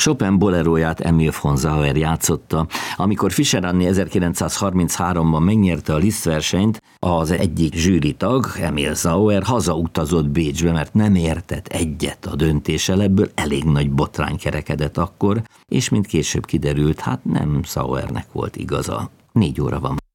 Chopin boleróját Emil von Sauer játszotta. Amikor Fischer Annie 1933-ban megnyerte a Liszt versenyt, az egyik zsűritag, Emil Sauer hazautazott Bécsbe, mert nem értett egyet a döntéssel, ebből elég nagy botrány kerekedett akkor, és mint később kiderült, hát nem Sauernek volt igaza. 4 óra van.